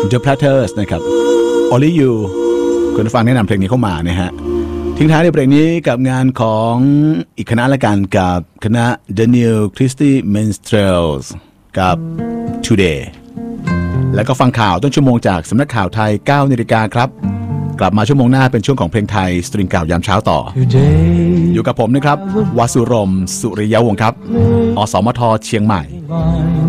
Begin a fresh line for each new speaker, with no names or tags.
The Platters นะครับ Only You คุณฟังแนะนำเพลงนี้เข้ามานะฮะทิ้งท้ายในเพลงนี้กับงานของอีกคณะละกันกับคณะ The New Christy Minstrels กับ Today แล้วก็ฟังข่าวต้นชั่วโมงจากสำนักข่าวไทย 9 นาฬิกาครับกลับมาชั่วโมงหน้าเป็นช่วงของเพลงไทยสตริงเก่ายามเช้าต่ออยู่กับผมนะครับวสุรมสุริยวงศ์ครับอสมทเชียงใหม่